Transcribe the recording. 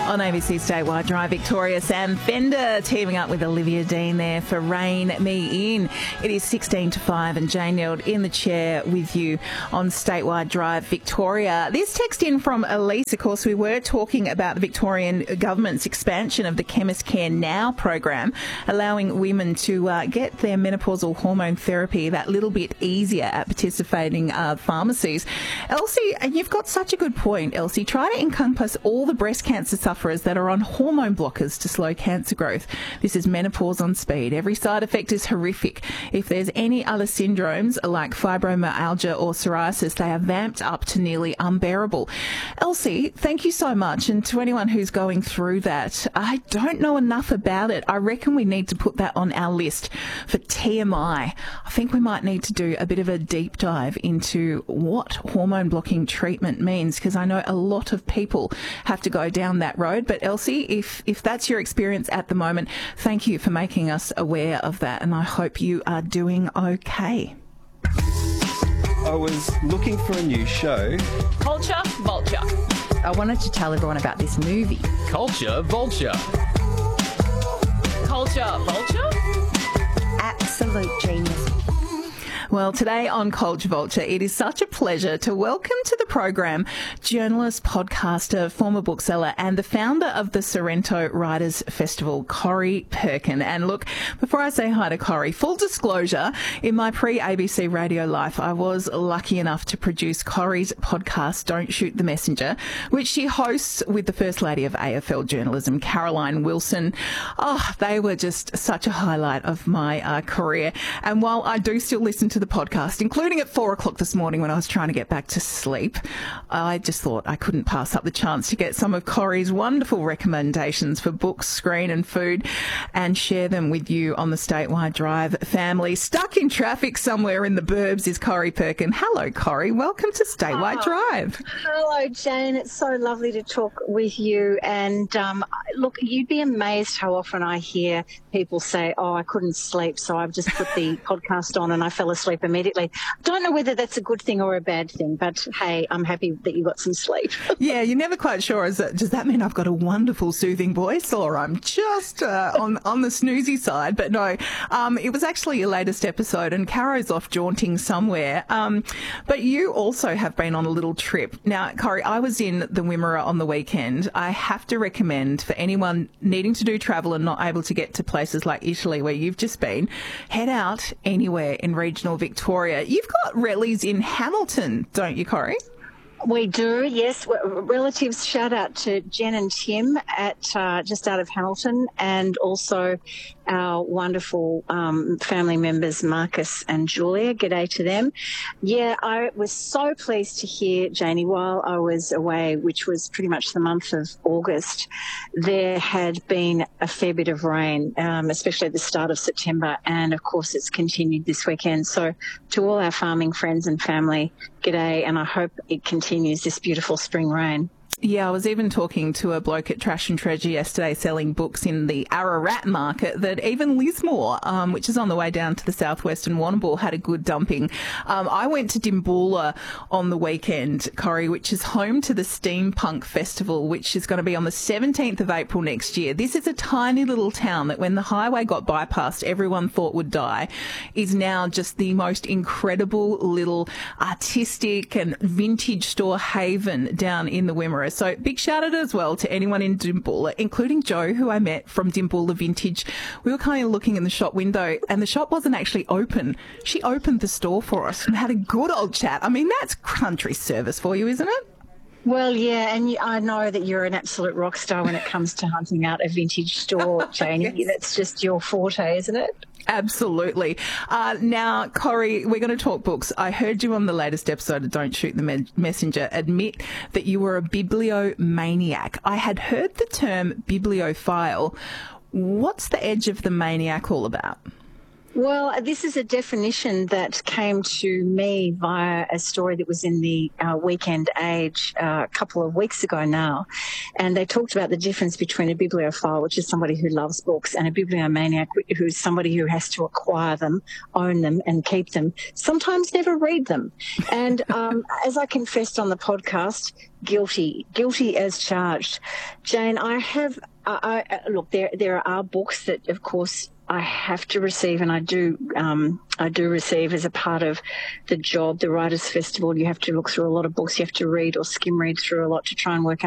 On ABC Statewide Drive Victoria, Sam Fender teaming up with Olivia Dean there for Rein Me In. It is 16 to 5 and Jane Neld in the chair with you on Statewide Drive Victoria. This text in from Elise. Of course, we were talking about the Victorian government's expansion of the Chemist Care Now program, allowing women to get their menopausal hormone therapy that little bit easier at participating pharmacies. Elsie, you've got such a good point, Elsie. Try to encompass all the breast cancer sufferers that are on hormone blockers to slow cancer growth. This is menopause on speed. Every side effect is horrific. If there's any other syndromes like fibromyalgia or psoriasis, they are vamped up to nearly unbearable. Elsie, thank you so much. And to anyone who's going through that, I don't know enough about it. I reckon we need to put that on our list for TMI. I think we might need to do a bit of a deep dive into what hormone blocking treatment means, because I know a lot of people have to go down that road. But Elsie, if that's your experience at the moment, thank you for making us aware of that, and I hope you are doing okay. I was looking for a new show. Culture Vulture. I wanted to tell everyone about this movie. Culture Vulture. Culture Vulture? Absolute genius. Well, today on Culture Vulture, it is such a pleasure to welcome to the program journalist, podcaster, former bookseller and the founder of the Sorrento Writers Festival, Corrie Perkin. And look, before I say hi to Corrie, full disclosure, in my pre-ABC radio life, I was lucky enough to produce Corrie's podcast, Don't Shoot the Messenger, which she hosts with the First Lady of AFL journalism, Caroline Wilson. Oh, they were just such a highlight of my career. And while I do still listen to the podcast, including at 4 o'clock this morning when I was trying to get back to sleep, I just thought I couldn't pass up the chance to get some of Corrie's wonderful recommendations for books, screen and food and share them with you on the Statewide Drive family. Stuck in traffic somewhere in the burbs is Corrie Perkin. Hello, Corrie. Welcome to Statewide Drive. Hello, Jane. It's so lovely to talk with you. And look, you'd be amazed how often I hear people say, oh, I couldn't sleep, so I've just put the podcast on and I fell asleep immediately. I don't know whether that's a good thing or a bad thing, but hey, I'm happy that you got some sleep. Yeah, you're never quite sure. Does that mean I've got a wonderful soothing voice, or I'm just on the snoozy side? But no, it was actually your latest episode and Caro's off jaunting somewhere. But you also have been on a little trip. Now, Corrie, I was in the Wimmera on the weekend. I have to recommend for anyone needing to do travel and not able to get to places like Italy where you've just been, head out anywhere in regional Victoria. You've got Rellies in Hamilton, don't you, Corrie? We do, yes. Relatives, shout out to Jen and Tim at just out of Hamilton, and also our wonderful family members, Marcus and Julia. G'day to them. Yeah, I was so pleased to hear, Janie, while I was away, which was pretty much the month of August, there had been a fair bit of rain, especially at the start of September, and of course it's continued this weekend. So to all our farming friends and family, g'day, and I hope it continues this beautiful spring rain. Yeah, I was even talking to a bloke at Trash and Treasure yesterday selling books in the Ararat market that even Lismore, which is on the way down to the southwest and Warrnambool, had a good dumping. I went to Dimboola on the weekend, Corrie, which is home to the Steampunk Festival, which is going to be on the 17th of April next year. This is a tiny little town that when the highway got bypassed, everyone thought would die, is now just the most incredible little artistic and vintage store haven down in the Wimmera. So big shout out as well to anyone in Dimboola, including Jo, who I met from Dimboola Vintage. We were kind of looking in the shop window and the shop wasn't actually open. She opened the store for us and had a good old chat. I mean, that's country service for you, isn't it? Well, yeah, and I know that you're an absolute rock star when it comes to hunting out a vintage store, Janie. Yes. That's just your forte, isn't it? Absolutely. Now, Corrie, we're going to talk books. I heard you on the latest episode of Don't Shoot the Messenger admit that you were a bibliomaniac. I had heard the term bibliophile. What's the edge of the maniac all about? Well, this is a definition that came to me via a story that was in the Weekend Age a couple of weeks ago now. And they talked about the difference between a bibliophile, which is somebody who loves books, and a bibliomaniac, who's somebody who has to acquire them, own them, and keep them, sometimes never read them. And as I confessed on the podcast, guilty as charged. Jane, look, there are books that, of course, I have to receive, and I do receive as a part of the job, the Writers' Festival. You have to look through a lot of books. You have to read or skim read through a lot to try and work out